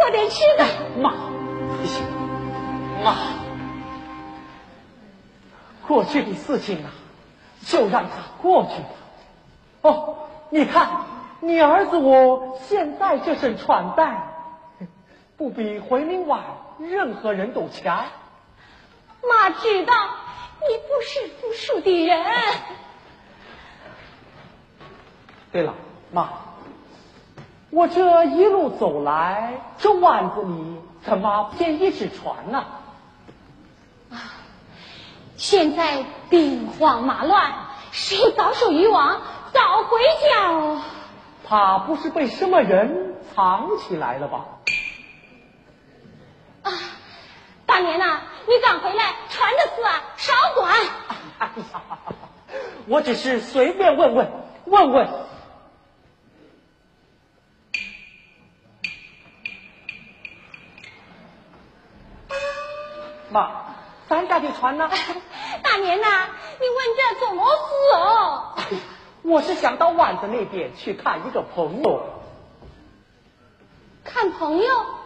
有点吃的。 妈，不行，妈，过去的事情啊，就让它过去吧。哦，你看，你儿子我现在这身穿戴，不比回民晚任何人都强。 妈知道你不是富庶的人。 对了，妈，我这一路走来，这湾子里怎么不见一只船呢？ 现在兵荒马乱，谁遭受渔网早回家哦。 他不是被什么人藏起来了吧？ 啊，大年呐，你刚回来，船的事啊少管。 哎呀，我只是随便问问。妈，咱家的船呢？ 大年呐，你问这做么事哦？ 哎呀，我是想到湾子那边去看一个朋友。 看朋友？